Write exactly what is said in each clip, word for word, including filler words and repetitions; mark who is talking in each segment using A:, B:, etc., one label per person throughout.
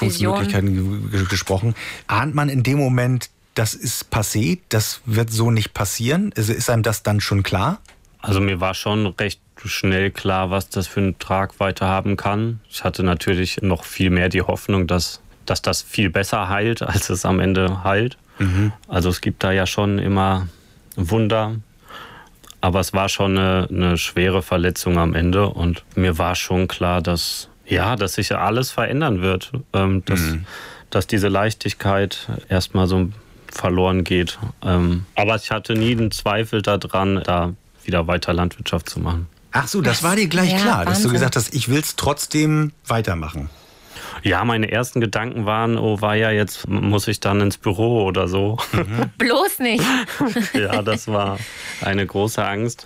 A: Auskunftsmöglichkeiten ge- gesprochen. Ahnt man in dem Moment, das ist passé, das wird so nicht passieren? Also ist einem das dann schon klar?
B: Also mir war schon recht schnell klar, was das für eine Tragweite haben kann. Ich hatte natürlich noch viel mehr die Hoffnung, dass, dass das viel besser heilt, als es am Ende heilt. Mhm. Also es gibt da ja schon immer Wunder. Aber es war schon eine, eine schwere Verletzung am Ende. Und mir war schon klar, dass, ja, dass sich alles verändern wird. Ähm, dass, mhm. dass diese Leichtigkeit erstmal so verloren geht. Ähm, aber ich hatte nie einen Zweifel daran, da wieder weiter Landwirtschaft zu machen.
A: Ach so, das war dir gleich ja, klar, dass Wahnsinn. Du gesagt hast, ich will es trotzdem weitermachen.
B: Ja, meine ersten Gedanken waren, oh war ja, jetzt muss ich dann ins Büro oder so.
C: Mhm. Bloß nicht.
B: Ja, das war eine große Angst.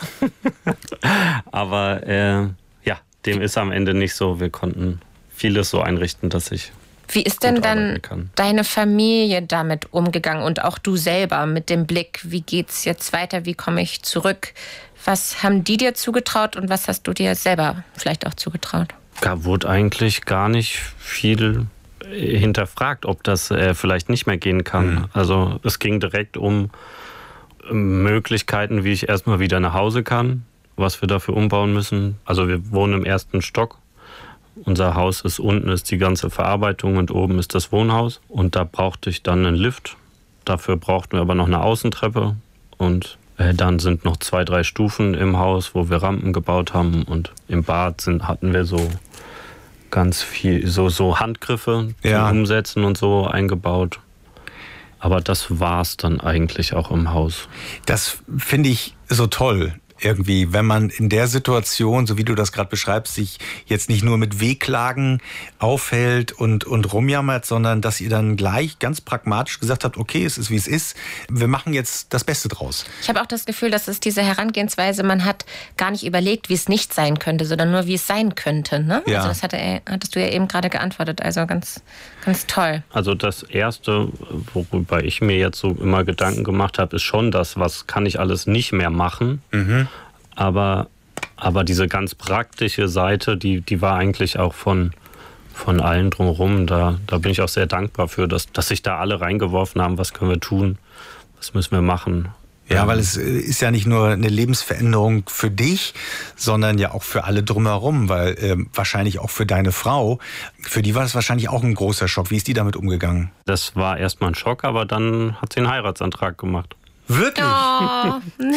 B: Aber äh, ja, dem ist am Ende nicht so. Wir konnten vieles so einrichten, dass ich
C: Wie ist denn dann deine Familie damit umgegangen und auch du selber mit dem Blick, wie geht's jetzt weiter, wie komme ich zurück? Was haben die dir zugetraut und was hast du dir selber vielleicht auch zugetraut?
B: Da wurde eigentlich gar nicht viel hinterfragt, ob das äh, vielleicht nicht mehr gehen kann. Mhm. Also es ging direkt um Möglichkeiten, wie ich erstmal wieder nach Hause kann, was wir dafür umbauen müssen. Also wir wohnen im ersten Stock. Unser Haus ist unten, ist die ganze Verarbeitung und oben ist das Wohnhaus. Und da brauchte ich dann einen Lift. Dafür brauchten wir aber noch eine Außentreppe. Und äh, dann sind noch zwei, drei Stufen im Haus, wo wir Rampen gebaut haben. Und im Bad sind, hatten wir so ganz viel, so, so Handgriffe
A: ja.
B: zum Umsetzen und so eingebaut. Aber das war's dann eigentlich auch im Haus.
A: Das finde ich so toll. Irgendwie, wenn man in der Situation, so wie du das gerade beschreibst, sich jetzt nicht nur mit Wehklagen aufhält und, und rumjammert, sondern dass ihr dann gleich ganz pragmatisch gesagt habt, okay, es ist wie es ist, wir machen jetzt das Beste draus.
C: Ich habe auch das Gefühl, dass es diese Herangehensweise, man hat gar nicht überlegt, wie es nicht sein könnte, sondern nur, wie es sein könnte. Ne?
A: Ja.
C: Also das hatte, hattest du ja eben gerade geantwortet, also ganz, ganz toll.
B: Also das Erste, worüber ich mir jetzt so immer Gedanken gemacht habe, ist schon das, was kann ich alles nicht mehr machen.
A: Mhm.
B: Aber, aber diese ganz praktische Seite, die, die war eigentlich auch von, von allen drumherum. Da, da bin ich auch sehr dankbar für, dass, dass sich da alle reingeworfen haben, was können wir tun, was müssen wir machen.
A: Ja, weil es ist ja nicht nur eine Lebensveränderung für dich, sondern ja auch für alle drumherum, weil äh, wahrscheinlich auch für deine Frau, für die war das wahrscheinlich auch ein großer Schock. Wie ist die damit umgegangen?
B: Das war erstmal ein Schock, aber dann hat sie einen Heiratsantrag gemacht.
A: Wirklich?
C: Oh.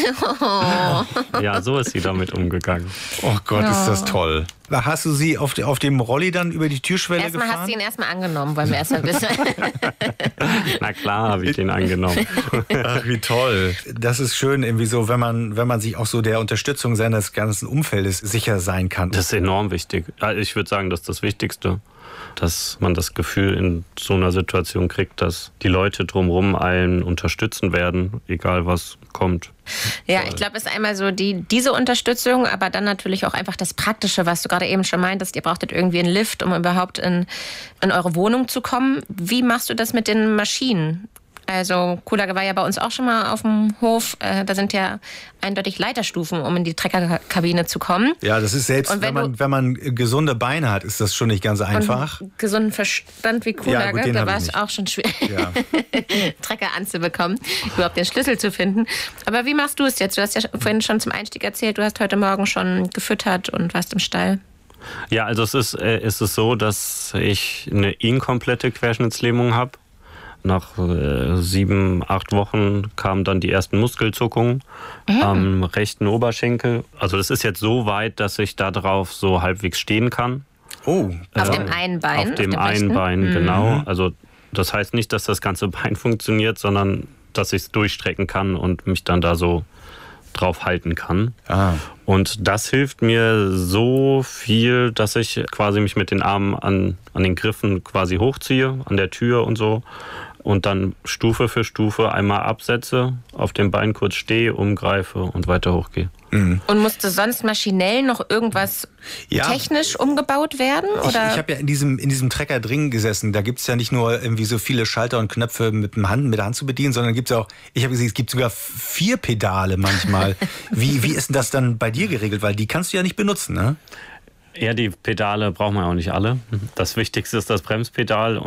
C: Oh.
B: Ja, so ist sie damit umgegangen.
A: Oh Gott,
C: oh.
A: ist das toll. Hast du sie auf, auf dem Rolli dann über die Türschwelle
C: erstmal
A: gefahren?
C: Hast du ihn erstmal angenommen, wollen wir erstmal wissen.
B: Na klar, habe ich den angenommen.
A: Ach, wie toll. Das ist schön, irgendwie so, wenn man, wenn man sich auch so der Unterstützung seines ganzen Umfeldes sicher sein kann.
B: Das ist enorm wichtig. Ich würde sagen, das ist das Wichtigste. Dass man das Gefühl in so einer Situation kriegt, dass die Leute drumherum einen unterstützen werden, egal was kommt.
C: Ja, ich glaube, es ist einmal so die, diese Unterstützung, aber dann natürlich auch einfach das Praktische, was du gerade eben schon meintest. Ihr brauchtet irgendwie einen Lift, um überhaupt in, in eure Wohnung zu kommen. Wie machst du das mit den Maschinen? Also Kuhlage war ja bei uns auch schon mal auf dem Hof. Äh, da sind ja eindeutig Leiterstufen, um in die Treckerkabine zu kommen.
A: Ja, das ist selbst, wenn, wenn, man, wenn man gesunde Beine hat, ist das schon nicht ganz einfach.
C: Und gesunden Verstand wie Kuhlage, ja, gut, da war es auch schon schwer, ja. Trecker anzubekommen, überhaupt den Schlüssel zu finden. Aber wie machst du es jetzt? Du hast ja vorhin schon zum Einstieg erzählt, du hast heute Morgen schon gefüttert und warst im Stall.
B: Ja, also es ist, äh, ist es so, dass ich eine inkomplette Querschnittslähmung habe. Nach äh, sieben, acht Wochen kamen dann die ersten Muskelzuckungen mhm. am rechten Oberschenkel. Also das ist jetzt so weit, dass ich da drauf so halbwegs stehen kann.
A: Oh.
C: Auf
B: äh,
C: dem einen Bein?
B: Auf dem, auf dem einen Bein, mhm. genau. Also das heißt nicht, dass das ganze Bein funktioniert, sondern dass ich es durchstrecken kann und mich dann da so drauf halten kann.
A: Ah.
B: Und das hilft mir so viel, dass ich quasi mich mit den Armen an, an den Griffen quasi hochziehe, an der Tür und so. Und dann Stufe für Stufe einmal absetze, auf dem Bein kurz stehe, umgreife und weiter hochgehe.
A: Mhm.
C: Und musste sonst maschinell noch irgendwas ja. technisch umgebaut werden? Oder?
A: Ich, ich habe ja in diesem, in diesem Trecker drin gesessen. Da gibt es ja nicht nur irgendwie so viele Schalter und Knöpfe mit, dem Hand, mit der Hand zu bedienen, sondern gibt es auch, ich habe gesehen, es gibt sogar vier Pedale manchmal. wie, wie ist denn das dann bei dir geregelt? Weil die kannst du ja nicht benutzen, ne?
B: Ja, die Pedale braucht man auch nicht alle. Das Wichtigste ist das Bremspedal.